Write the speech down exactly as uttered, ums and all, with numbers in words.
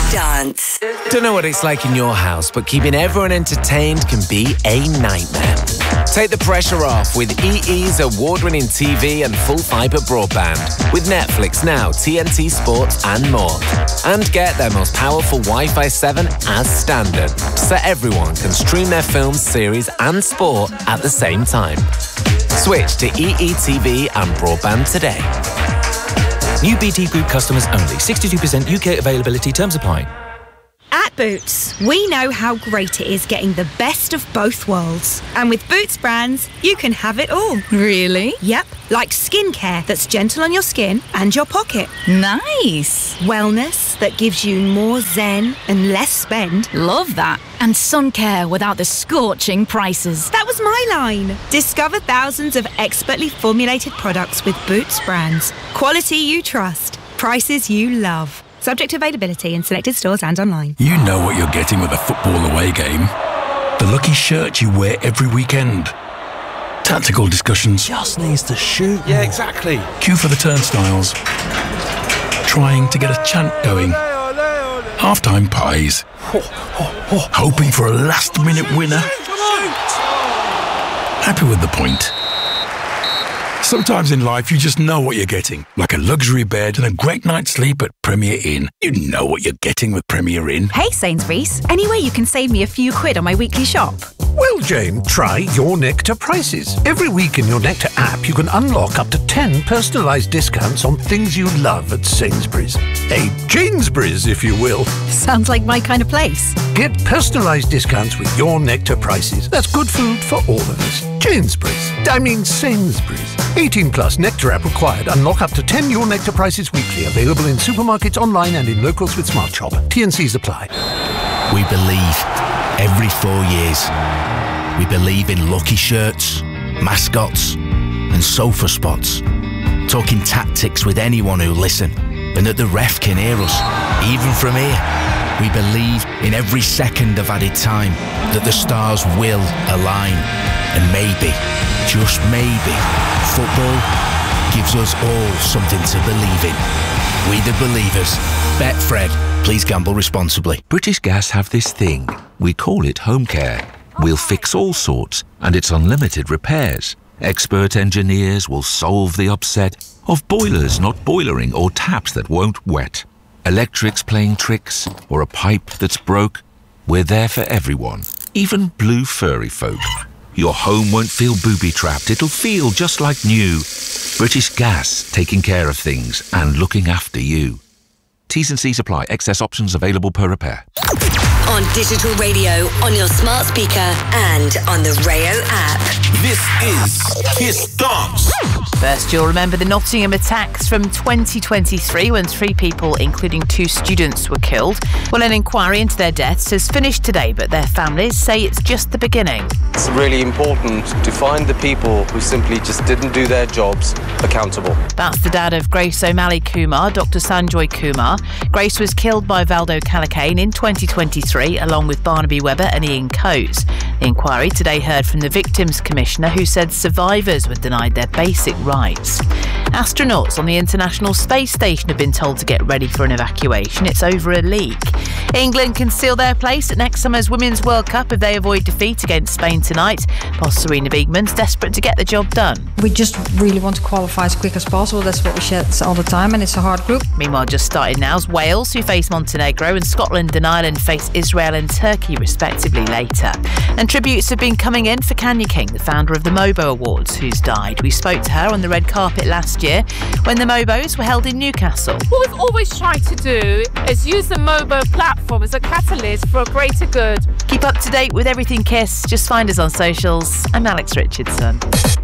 Dance. Don't know what it's like in your house, but keeping everyone entertained can be a nightmare. Take the pressure off with E E's award-winning T V and full fibre broadband with Netflix Now, T N T Sports and more. And get their most powerful Wi-Fi seven as standard, so everyone can stream their films, series and sport at the same time. Switch to E E T V and broadband today. New B T Group customers only. sixty-two percent U K availability. Terms apply. At Boots, we know how great it is getting the best of both worlds. And with Boots brands, you can have it all. Really? Yep, like skincare that's gentle on your skin and your pocket. Nice. Wellness that gives you more zen and less spend. Love that. And sun care without the scorching prices. That was my line. Discover thousands of expertly formulated products with Boots brands. Quality you trust. Prices you love. Subject to availability in selected stores and online. You know what you're getting with a football away game. The lucky shirt you wear every weekend. Tactical discussions. Just needs to shoot. Yeah, exactly. Queue for the turnstiles. Trying to get a chant going. Half-time pies. Hoping for a last-minute winner. Happy with the point. Sometimes in life, you just know what you're getting. Like a luxury bed and a great night's sleep at Premier Inn. You know what you're getting with Premier Inn. Hey, Sainsbury's. Any way you can save me a few quid on my weekly shop? Well, Jane, try Your Nectar Prices. Every week in Your Nectar app, you can unlock up to ten personalised discounts on things you love at Sainsbury's. A Janesbury's, if you will. Sounds like my kind of place. Get personalised discounts with Your Nectar Prices. That's good food for all of us. Janesbury's. I mean Sainsbury's. eighteen plus Nectar app required. Unlock up to ten Your Nectar Prices weekly. Available in supermarkets, online and in locals with Smart Shop. T and Cs apply. We believe every four years. We believe in lucky shirts, mascots and sofa spots. Talking tactics with anyone who'll listen and that the ref can hear us, even from here. We believe in every second of added time that the stars will align. And maybe, just maybe, football gives us all something to believe in. We the believers. Betfred. Please gamble responsibly. British Gas have this thing. We call it home care. We'll fix all sorts, and it's unlimited repairs. Expert engineers will solve the upset of boilers not boilering or taps that won't wet. Electrics playing tricks or a pipe that's broke. We're there for everyone, even blue furry folk. Your home won't feel booby-trapped. It'll feel just like new. British Gas, taking care of things and looking after you. T's and C's apply. Excess options available per repair. On digital radio, on your smart speaker and on the Rayo app. This is Kiss Dance. First, you'll remember the Nottingham attacks from twenty twenty-three when three people, including two students, were killed. Well, an inquiry into their deaths has finished today, but their families say it's just the beginning. It's really important to find the people who simply just didn't do their jobs accountable. That's the dad of Grace O'Malley Kumar, Doctor Sanjoy Kumar. Grace was killed by Valdo Calacane in twenty twenty-three, along with Barnaby Webber and Ian Coates. The inquiry today heard from the Victims Commissioner, who said survivors were denied their basic rights. Astronauts on the International Space Station have been told to get ready for an evacuation. It's over a leak. England can seal their place at next summer's Women's World Cup if they avoid defeat against Spain tonight. Boss Serena Biegman's desperate to get the job done. We just really want to qualify as quick as possible. That's what we said all the time, and it's a hard group. Meanwhile, just started now's Wales, who face Montenegro, and Scotland and Ireland face Israel and Turkey, respectively, later. And tributes have been coming in for Kanya King, the founder of the Mobo Awards, who's died. We spoke to her on the red carpet last year when the Mobos were held in Newcastle. What we've always tried to do is use the Mobo platform as a catalyst for a greater good. Keep up to date with everything Kiss. Just find us on socials. I'm Alex Richardson.